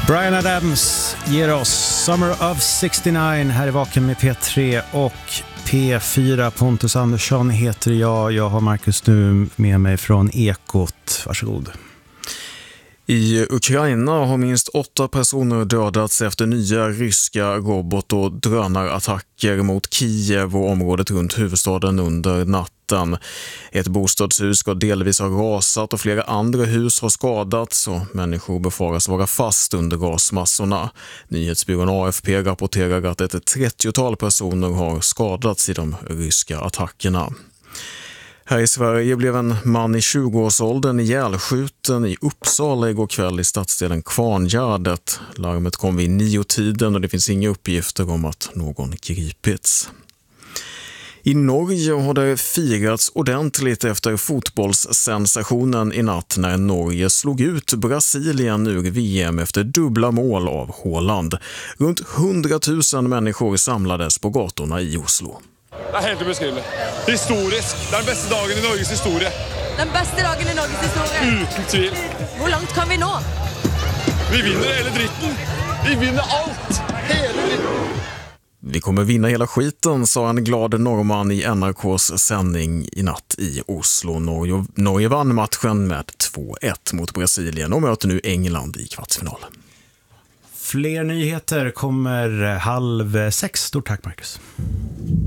Bryan Adams ger oss Summer of 69 här i Vaken med P3 och P4. Pontus Andersson heter jag har Marcus nu med mig från Ekot. Varsågod. I Ukraina har minst 8 personer dödats efter nya ryska robot- och drönarattacker mot Kiev och området runt huvudstaden under natten. Ett bostadshus ska delvis ha rasat och flera andra hus har skadats och människor befaras vara fast under rasmassorna. Nyhetsbyrån AFP rapporterar att ett 30-tal personer har skadats i de ryska attackerna. Här i Sverige blev en man i 20-årsåldern ihjälskjuten i Uppsala igår kväll i stadsdelen Kvarngärdet. Larmet kom vid 9-tiden och det finns inga uppgifter om att någon gripits. I Norge har det firats ordentligt efter fotbollssensationen i natt när Norge slog ut Brasilien ur VM efter dubbla mål av Haaland. Runt 100 000 människor samlades på gatorna i Oslo. Det är helt ubeskrivligt. Historisk. Det är den bästa dagen i Norges historia. Den bästa dagen i Norges historia. Utan tvivel. Hur långt kan vi nå? Vi vinner hela dritten. Vi vinner allt. Hela dritten. Vi kommer vinna hela skiten, sa en glad norrman i NRKs sändning i natt i Oslo. Norge vann matchen med 2-1 mot Brasilien och möter nu England i kvartsfinal. Fler nyheter kommer 5:30. Stort tack, Marcus.